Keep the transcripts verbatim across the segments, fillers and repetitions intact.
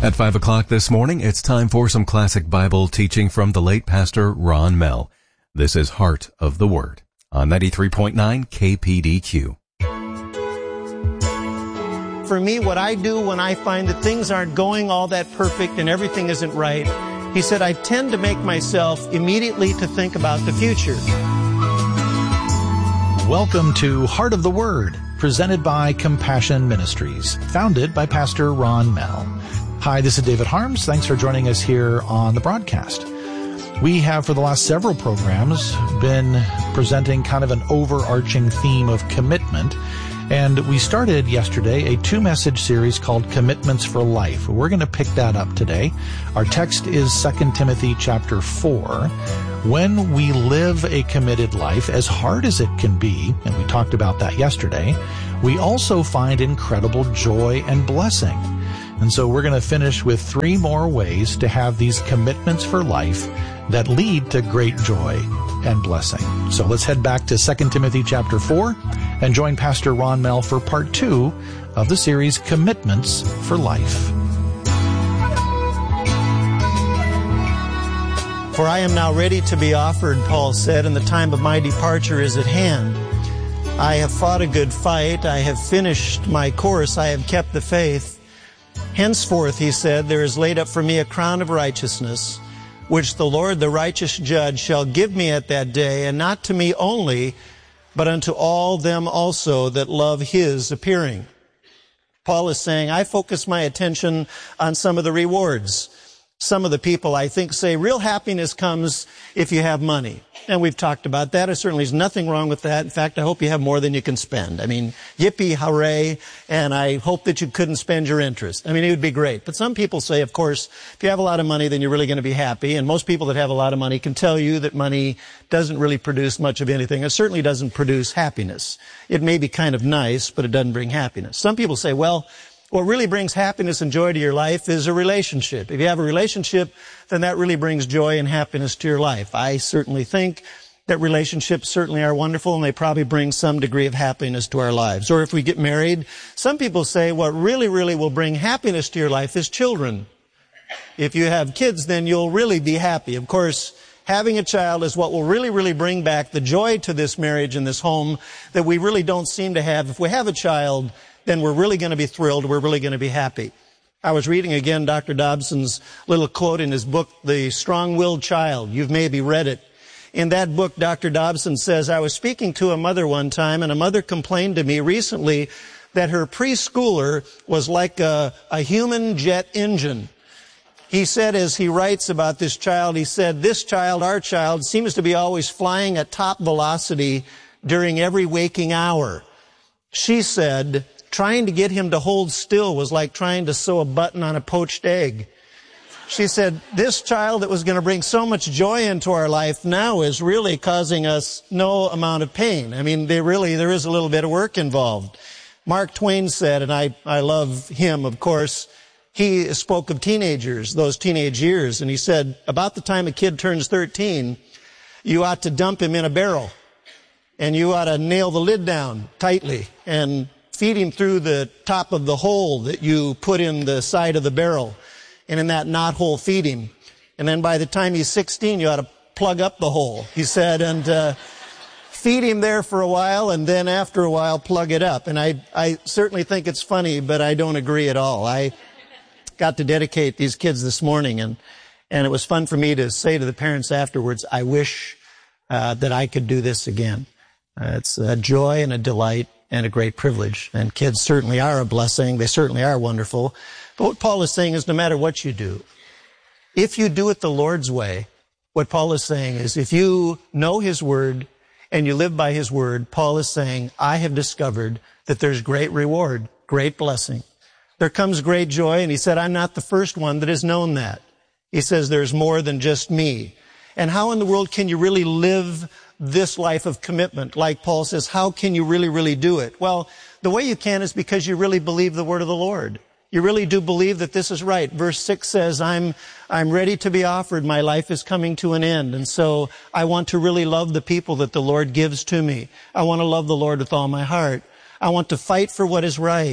At five o'clock this morning, it's time for some classic Bible teaching from the late Pastor Ron Mell. This is Heart of the Word on ninety-three point nine K P D Q. For me, what I do when I find that things aren't going all that perfect and everything isn't right, he said, I tend to make myself immediately to think about the future. Welcome to Heart of the Word, presented by Compassion Ministries, founded by Pastor Ron Mell. Hi, this is David Harms. Thanks for joining us here on the broadcast. We have, for the last several programs, been presenting kind of an overarching theme of commitment. And we started yesterday a two-message series called Commitments for Life. We're going to pick that up today. Our text is Second Timothy chapter four. When we live a committed life, as hard as it can be, and we talked about that yesterday, we also find incredible joy and blessing. And so we're going to finish with three more ways to have these commitments for life that lead to great joy and blessing. So let's head back to Second Timothy chapter four and join Pastor Ron Mell for part two of the series Commitments for Life. For I am now ready to be offered, Paul said, and the time of my departure is at hand. I have fought a good fight. I have finished my course. I have kept the faith. Henceforth, he said, there is laid up for me a crown of righteousness, which the Lord, the righteous judge, shall give me at that day, and not to me only, but unto all them also that love his appearing. Paul is saying, I focus my attention on some of the rewards. Some of the people, I think, say real happiness comes if you have money. And we've talked about that. There certainly is nothing wrong with that. In fact, I hope you have more than you can spend. I mean, yippee, hooray, and I hope that you couldn't spend your interest. I mean, it would be great. But some people say, of course, if you have a lot of money, then you're really going to be happy. And most people that have a lot of money can tell you that money doesn't really produce much of anything. It certainly doesn't produce happiness. It may be kind of nice, but it doesn't bring happiness. Some people say, well, what really brings happiness and joy to your life is a relationship. If you have a relationship, then that really brings joy and happiness to your life. I certainly think that relationships certainly are wonderful, and they probably bring some degree of happiness to our lives. Or if we get married, some people say what really, really will bring happiness to your life is children. If you have kids, then you'll really be happy. Of course, having a child is what will really, really bring back the joy to this marriage and this home that we really don't seem to have. If we have a child, then we're really going to be thrilled. We're really going to be happy. I was reading again Doctor Dobson's little quote in his book, The Strong-Willed Child. You've maybe read it. In that book, Doctor Dobson says, I was speaking to a mother one time, and a mother complained to me recently that her preschooler was like a, a human jet engine. He said, as he writes about this child, he said, this child, our child, seems to be always flying at top velocity during every waking hour. She said, trying to get him to hold still was like trying to sew a button on a poached egg. She said, this child that was going to bring so much joy into our life now is really causing us no amount of pain. I mean, they really, there is a little bit of work involved. Mark Twain said, and I, I love him, of course, he spoke of teenagers, those teenage years, and he said, about the time a kid turns thirteen, you ought to dump him in a barrel, and you ought to nail the lid down tightly, and feed him through the top of the hole that you put in the side of the barrel. And in that knot hole, feed him. And then by the time he's sixteen, you ought to plug up the hole, he said, and uh, feed him there for a while, and then after a while, plug it up. And I, I certainly think it's funny, but I don't agree at all. I got to dedicate these kids this morning, and, and it was fun for me to say to the parents afterwards, I wish uh, that I could do this again. Uh, it's a joy and a delight and a great privilege. And kids certainly are a blessing. They certainly are wonderful. But what Paul is saying is no matter what you do, if you do it the Lord's way, what Paul is saying is if you know His Word and you live by His Word, Paul is saying, I have discovered that there's great reward, great blessing. There comes great joy. And he said, I'm not the first one that has known that. He says there's more than just me. And how in the world can you really live this life of commitment? Like Paul says, how can you really, really do it? Well, the way you can is because you really believe the word of the Lord. You really do believe that this is right. Verse six says, I'm, I'm ready to be offered. My life is coming to an end. And so I want to really love the people that the Lord gives to me. I want to love the Lord with all my heart. I want to fight for what is right.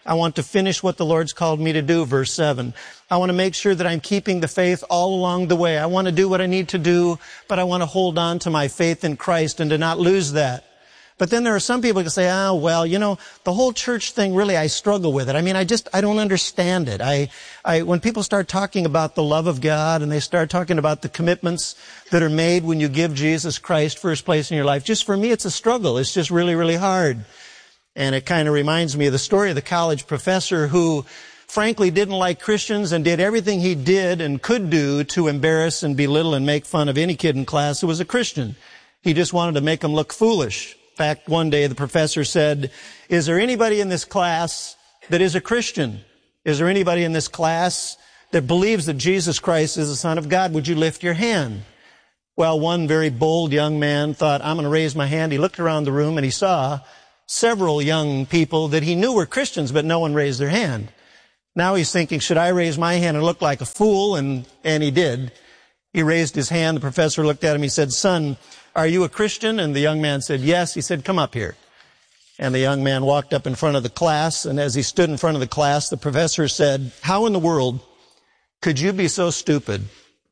I want to finish what the Lord's called me to do, verse seven. I want to make sure that I'm keeping the faith all along the way. I want to do what I need to do, but I want to hold on to my faith in Christ and to not lose that. But then there are some people who say, oh, well, you know, the whole church thing, really, I struggle with it. I mean, I just, I don't understand it. I, I, when people start talking about the love of God and they start talking about the commitments that are made when you give Jesus Christ first place in your life, just for me, it's a struggle. It's just really, really hard. And it kind of reminds me of the story of the college professor who, frankly, didn't like Christians and did everything he did and could do to embarrass and belittle and make fun of any kid in class who was a Christian. He just wanted to make them look foolish. In fact, one day the professor said, is there anybody in this class that is a Christian? Is there anybody in this class that believes that Jesus Christ is the Son of God? Would you lift your hand? Well, one very bold young man thought, I'm going to raise my hand. He looked around the room and he saw several young people that he knew were Christians, but no one raised their hand. Now he's thinking, should I raise my hand and look like a fool? And, and he did. He raised his hand. The professor looked at him. He said, son, are you a Christian? And the young man said, yes. He said, come up here. And the young man walked up in front of the class. And as he stood in front of the class, the professor said, how in the world could you be so stupid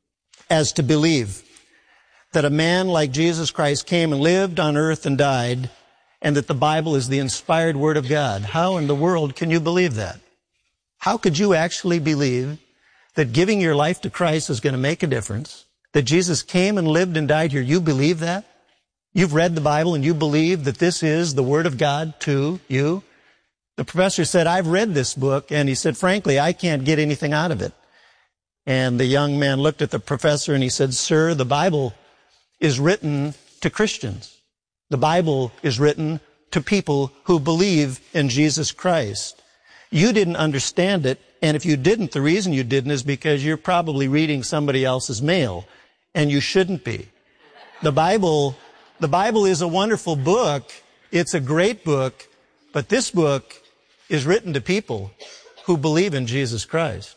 as to believe that a man like Jesus Christ came and lived on earth and died, and that the Bible is the inspired Word of God? How in the world can you believe that? How could you actually believe that giving your life to Christ is going to make a difference? That Jesus came and lived and died here? You believe that? You've read the Bible and you believe that this is the Word of God to you? The professor said, I've read this book, and he said, frankly, I can't get anything out of it. And the young man looked at the professor and he said, sir, the Bible is written to Christians. The Bible is written to people who believe in Jesus Christ. You didn't understand it, and if you didn't, the reason you didn't is because you're probably reading somebody else's mail, and you shouldn't be. The Bible, the Bible is a wonderful book. It's a great book, but this book is written to people who believe in Jesus Christ.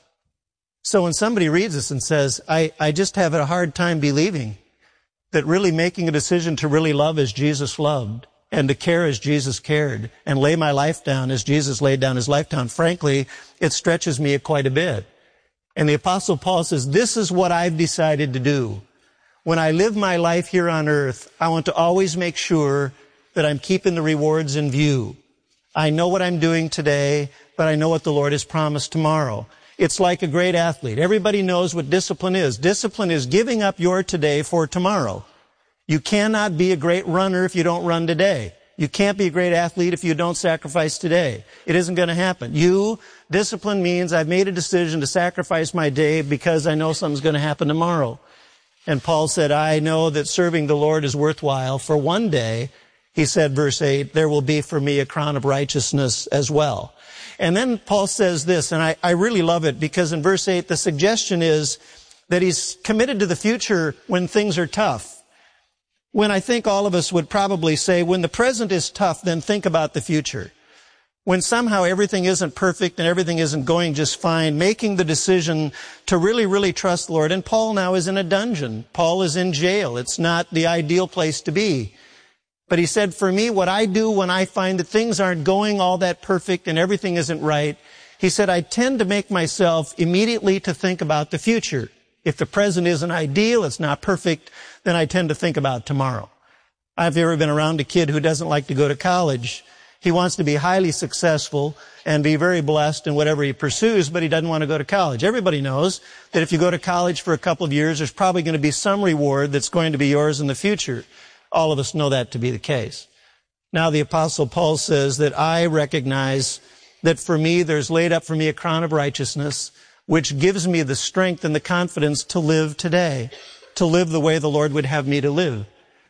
So when somebody reads this and says, I, I just have a hard time believing that really making a decision to really love as Jesus loved and to care as Jesus cared and lay my life down as Jesus laid down his life down, frankly, it stretches me quite a bit. And the Apostle Paul says, this is what I've decided to do. When I live my life here on earth, I want to always make sure that I'm keeping the rewards in view. I know what I'm doing today, but I know what the Lord has promised tomorrow. It's like a great athlete. Everybody knows what discipline is. Discipline is giving up your today for tomorrow. You cannot be a great runner if you don't run today. You can't be a great athlete if you don't sacrifice today. It isn't going to happen. You, discipline means I've made a decision to sacrifice my day because I know something's going to happen tomorrow. And Paul said, I know that serving the Lord is worthwhile. For one day, he said, verse eight, there will be for me a crown of righteousness as well. And then Paul says this, and I, I really love it, because in verse eight, the suggestion is that he's committed to the future when things are tough. When I think all of us would probably say, when the present is tough, then think about the future. When somehow everything isn't perfect and everything isn't going just fine, making the decision to really, really trust the Lord. And Paul now is in a dungeon. Paul is in jail. It's not the ideal place to be. But he said, for me, what I do when I find that things aren't going all that perfect and everything isn't right, he said, I tend to make myself immediately to think about the future. If the present isn't ideal, it's not perfect, then I tend to think about tomorrow. I've ever been around a kid who doesn't like to go to college. He wants to be highly successful and be very blessed in whatever he pursues, but he doesn't want to go to college. Everybody knows that if you go to college for a couple of years, there's probably going to be some reward that's going to be yours in the future. All of us know that to be the case. Now the Apostle Paul says that I recognize that for me, there's laid up for me a crown of righteousness, which gives me the strength and the confidence to live today, to live the way the Lord would have me to live.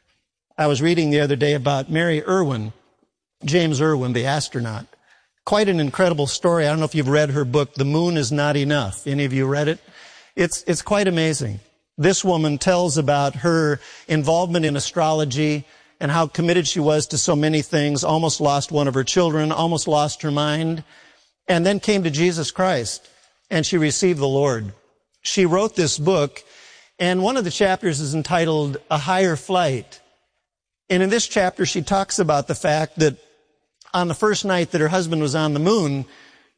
I was reading the other day about Mary Irwin, James Irwin, the astronaut. Quite an incredible story. I don't know if you've read her book, The Moon is Not Enough. Any of you read it? It's, it's quite amazing. This woman tells about her involvement in astrology and how committed she was to so many things, almost lost one of her children, almost lost her mind, and then came to Jesus Christ, and she received the Lord. She wrote this book, and one of the chapters is entitled A Higher Flight. And in this chapter, she talks about the fact that on the first night that her husband was on the moon,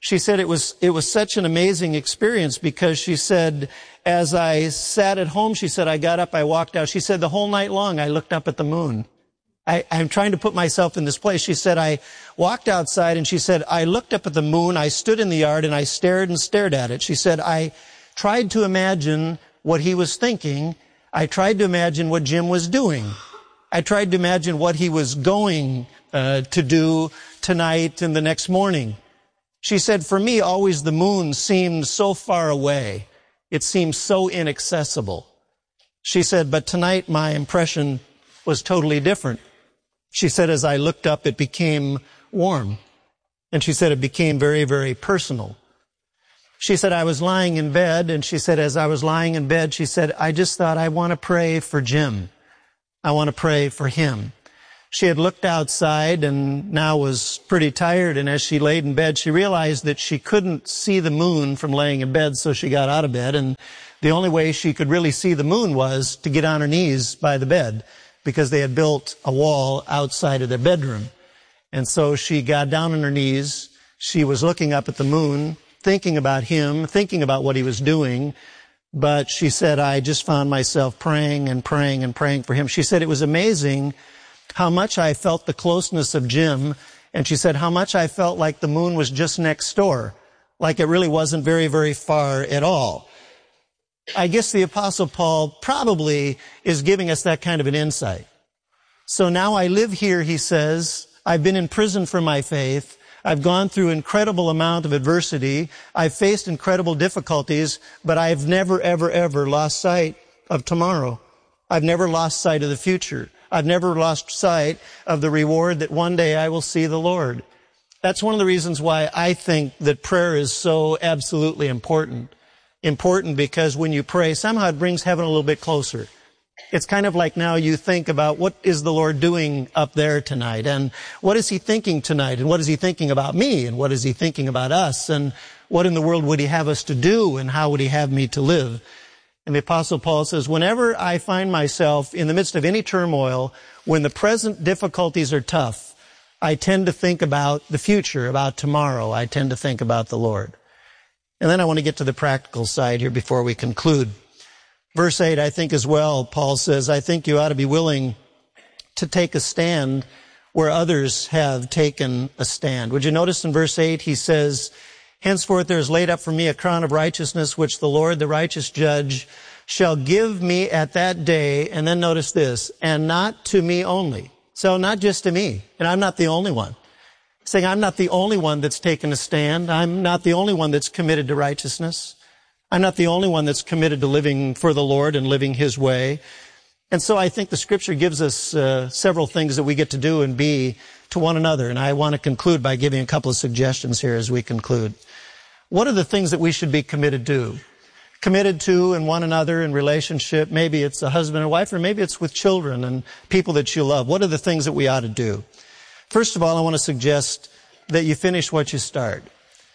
She said it was, it was such an amazing experience because she said, as I sat at home, she said, I got up, I walked out. She said, the whole night long, I looked up at the moon. I, I'm trying to put myself in this place. She said, I walked outside and she said, I looked up at the moon, I stood in the yard and I stared and stared at it. She said, I tried to imagine what he was thinking. I tried to imagine what Jim was doing. I tried to imagine what he was going uh, to do tonight and the next morning. She said, for me, always the moon seemed so far away. It seemed so inaccessible. She said, but tonight my impression was totally different. She said, as I looked up, it became warm. And she said, it became very, very personal. She said, I was lying in bed, and she said, as I was lying in bed, she said, I just thought, I want to pray for Jim. I want to pray for him. She had looked outside and now was pretty tired, and as she laid in bed, she realized that she couldn't see the moon from laying in bed, so she got out of bed, and the only way she could really see the moon was to get on her knees by the bed, because they had built a wall outside of their bedroom. And so she got down on her knees. She was looking up at the moon, thinking about him, thinking about what he was doing. But she said, I just found myself praying and praying and praying for him. She said it was amazing how much I felt the closeness of Jim. And she said how much I felt like the moon was just next door, like it really wasn't very, very far at all. I guess the Apostle Paul probably is giving us that kind of an insight. So now I live here, he says. I've been in prison for my faith. I've gone through incredible amount of adversity. I've faced incredible difficulties, but I've never, ever, ever lost sight of tomorrow. I've never lost sight of the future. I've never lost sight of the reward that one day I will see the Lord. That's one of the reasons why I think that prayer is so absolutely important. Important because when you pray, somehow it brings heaven a little bit closer. It's kind of like now you think about what is the Lord doing up there tonight, and what is he thinking tonight, and what is he thinking about me, and what is he thinking about us, and what in the world would he have us to do, and how would he have me to live? And the Apostle Paul says, whenever I find myself in the midst of any turmoil, when the present difficulties are tough, I tend to think about the future, about tomorrow. I tend to think about the Lord. And then I want to get to the practical side here before we conclude. Verse eight, I think as well, Paul says, I think you ought to be willing to take a stand where others have taken a stand. Would you notice in verse eight, he says, henceforth there is laid up for me a crown of righteousness, which the Lord, the righteous judge, shall give me at that day. And then notice this, and not to me only. So not just to me, and I'm not the only one. Saying I'm not the only one that's taken a stand. I'm not the only one that's committed to righteousness. I'm not the only one that's committed to living for the Lord and living his way. And so I think the scripture gives us uh, several things that we get to do and be to one another. And I want to conclude by giving a couple of suggestions here as we conclude. What are the things that we should be committed to? Committed to in one another in relationship. Maybe it's a husband and wife, or maybe it's with children and people that you love. What are the things that we ought to do? First of all, I want to suggest that you finish what you start.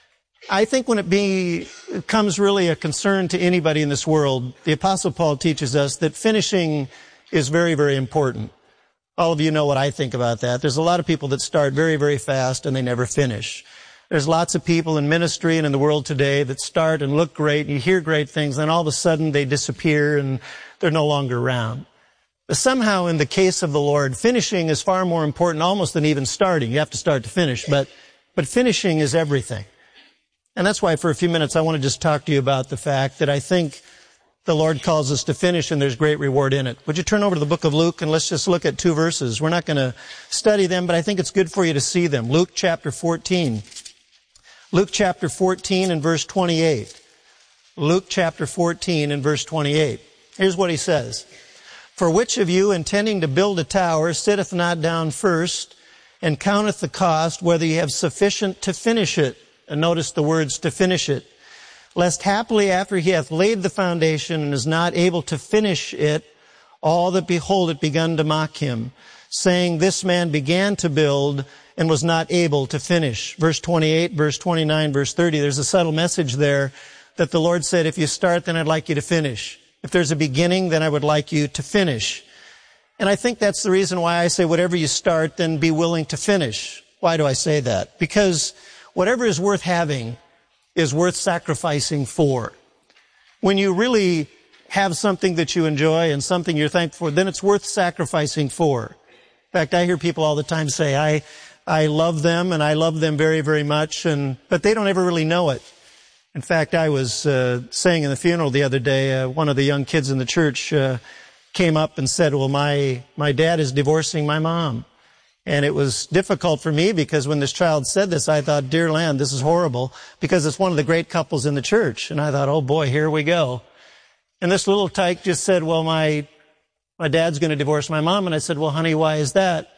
I think when it be, becomes really a concern to anybody in this world, the Apostle Paul teaches us that finishing is very, very important. All of you know what I think about that. There's a lot of people that start very, very fast and they never finish. There's lots of people in ministry and in the world today that start and look great and you hear great things, and then all of a sudden they disappear and they're no longer around. But somehow in the case of the Lord, finishing is far more important almost than even starting. You have to start to finish, but, but finishing is everything. And that's why for a few minutes I want to just talk to you about the fact that I think the Lord calls us to finish and there's great reward in it. Would you turn over to the book of Luke and let's just look at two verses. We're not going to study them, but I think it's good for you to see them. Luke chapter fourteen. Luke chapter fourteen and verse twenty-eight. Luke chapter fourteen and verse twenty-eight. Here's what he says. For which of you, intending to build a tower, sitteth not down first and counteth the cost, whether ye have sufficient to finish it? And notice the words, to finish it. Lest haply after he hath laid the foundation and is not able to finish it, all that behold it begun to mock him, saying, this man began to build and was not able to finish. Verse twenty-eight, verse twenty-nine, verse thirty, there's a subtle message there that the Lord said, if you start, then I'd like you to finish. If there's a beginning, then I would like you to finish. And I think that's the reason why I say whatever you start, then be willing to finish. Why do I say that? Because whatever is worth having is worth sacrificing for. When you really have something that you enjoy and something you're thankful for, then it's worth sacrificing for. In fact, I hear people all the time say, I, I love them and I love them very, very much, and, but they don't ever really know it. In fact, I was, uh, saying in the funeral the other day, uh, one of the young kids in the church, uh, came up and said, well, my, my dad is divorcing my mom. And it was difficult for me because when this child said this, I thought, dear land, this is horrible, because it's one of the great couples in the church. And I thought, oh boy, here we go. And this little tyke just said, well, my, my dad's going to divorce my mom. And I said, well, honey, why is that?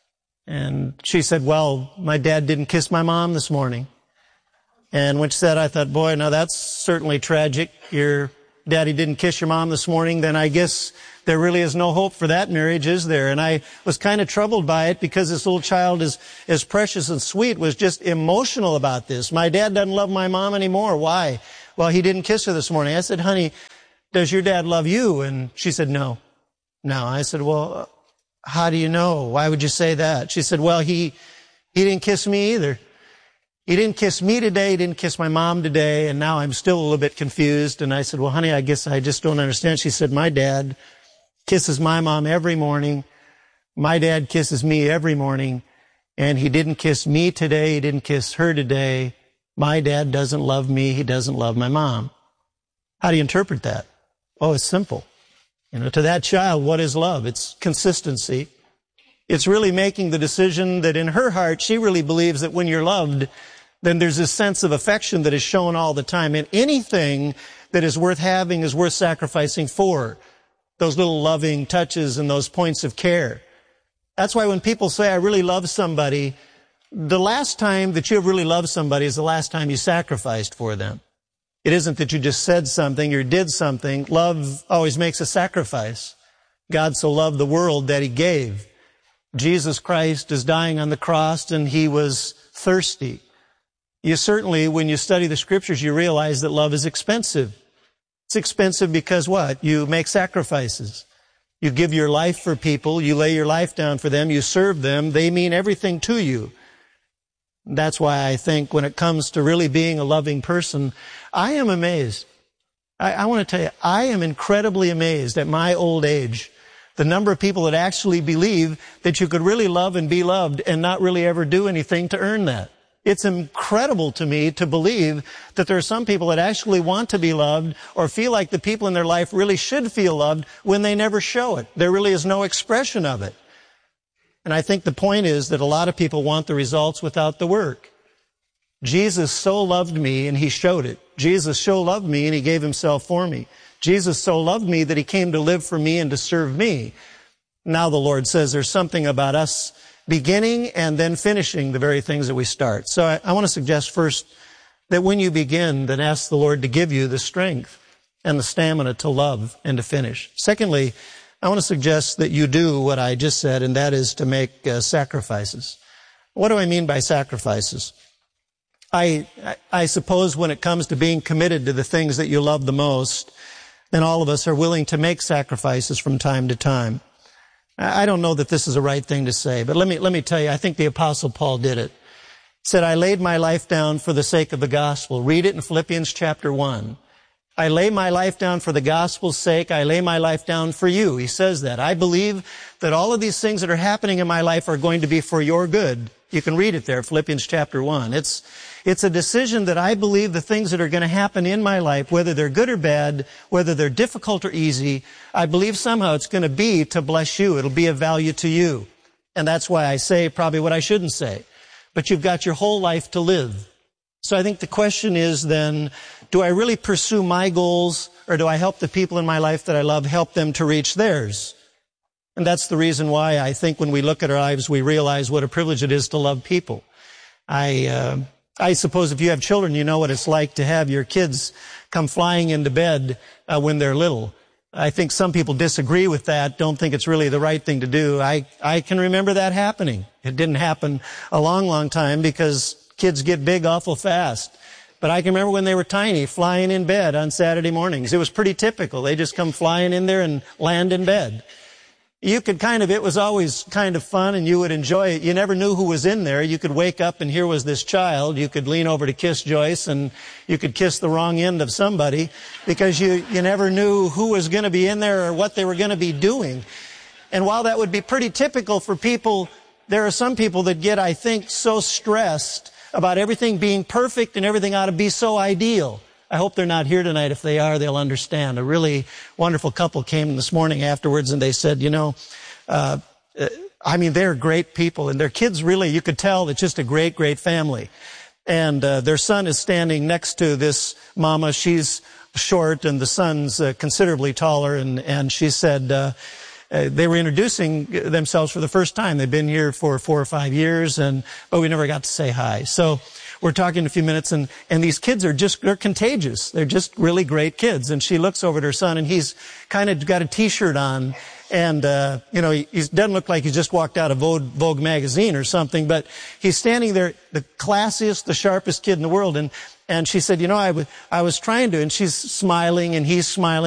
And she said, well, my dad didn't kiss my mom this morning. And when she said, I thought, boy, now that's certainly tragic. Your daddy didn't kiss your mom this morning. Then I guess there really is no hope for that marriage, is there? And I was kind of troubled by it because this little child is as precious and sweet, was just emotional about this. My dad doesn't love my mom anymore. Why? Well, he didn't kiss her this morning. I said, honey, does your dad love you? And she said, no. No. I said, well, how do you know? Why would you say that? She said, well, he, he didn't kiss me either. He didn't kiss me today. He didn't kiss my mom today. And now I'm still a little bit confused. And I said, well, honey, I guess I just don't understand. She said, my dad kisses my mom every morning. My dad kisses me every morning. And he didn't kiss me today. He didn't kiss her today. My dad doesn't love me. He doesn't love my mom. How do you interpret that? Oh, it's simple. You know, to that child, what is love? It's consistency. It's really making the decision that in her heart, she really believes that when you're loved, then there's this sense of affection that is shown all the time. And anything that is worth having is worth sacrificing for. Those little loving touches and those points of care. That's why when people say, I really love somebody, the last time that you have really loved somebody is the last time you sacrificed for them. It isn't that you just said something or did something. Love always makes a sacrifice. God so loved the world that He gave. Jesus Christ is dying on the cross and He was thirsty. You certainly, when you study the Scriptures, you realize that love is expensive. It's expensive because what? You make sacrifices. You give your life for people. You lay your life down for them. You serve them. They mean everything to you. That's why I think when it comes to really being a loving person, I am amazed. I, I want to tell you, I am incredibly amazed at my old age. The number of people that actually believe that you could really love and be loved and not really ever do anything to earn that. It's incredible to me to believe that there are some people that actually want to be loved or feel like the people in their life really should feel loved when they never show it. There really is no expression of it. And I think the point is that a lot of people want the results without the work. Jesus so loved me and He showed it. Jesus so loved me and He gave Himself for me. Jesus so loved me that He came to live for me and to serve me. Now the Lord says there's something about us beginning and then finishing the very things that we start. So I, I want to suggest first that when you begin, then ask the Lord to give you the strength and the stamina to love and to finish. Secondly, I want to suggest that you do what I just said, and that is to make uh, sacrifices. What do I mean by sacrifices? I, I suppose when it comes to being committed to the things that you love the most, then all of us are willing to make sacrifices from time to time. I don't know that this is the right thing to say, but let me, let me tell you, I think the Apostle Paul did it. He said, I laid my life down for the sake of the gospel. Read it in Philippians chapter one. I lay my life down for the gospel's sake. I lay my life down for you. He says that. I believe that all of these things that are happening in my life are going to be for your good. You can read it there, Philippians chapter one. It's, it's a decision that I believe the things that are going to happen in my life, whether they're good or bad, whether they're difficult or easy, I believe somehow it's going to be to bless you. It'll be of value to you. And that's why I say probably what I shouldn't say. But you've got your whole life to live. So I think the question is then, do I really pursue my goals, or do I help the people in my life that I love, help them to reach theirs? And that's the reason why I think when we look at our lives, we realize what a privilege it is to love people. I, uh, I suppose if you have children, you know what it's like to have your kids come flying into bed uh, when they're little. I think some people disagree with that, don't think it's really the right thing to do. I, I can remember that happening. It didn't happen a long, long time because kids get big awful fast. But I can remember when they were tiny, flying in bed on Saturday mornings. It was pretty typical. They just come flying in there and land in bed. you could kind of, it was always kind of fun and you would enjoy it. You never knew who was in there. You could wake up and here was this child. You could lean over to kiss Joyce and you could kiss the wrong end of somebody because you, you never knew who was going to be in there or what they were going to be doing. And while that would be pretty typical for people, there are some people that get, I think, so stressed about everything being perfect and everything ought to be so ideal. I hope they're not here tonight. If they are, they'll understand. A really wonderful couple came this morning afterwards and they said, you know, uh, I mean, they're great people and their kids really, you could tell it's just a great, great family. And uh, their son is standing next to this mama. She's short and the son's uh, considerably taller. And, and she said, uh, uh, they were introducing themselves for the first time. They've been here for four or five years and, but we never got to say hi. So we're talking in a few minutes, and, and these kids are just, they're contagious. They're just really great kids. And she looks over at her son, and he's kind of got a T-shirt on, and, uh, you know, he, he doesn't look like he just walked out of Vogue, Vogue magazine or something, but he's standing there, the classiest, the sharpest kid in the world, and, and she said, you know, I, w- I was trying to, and she's smiling, and he's smiling.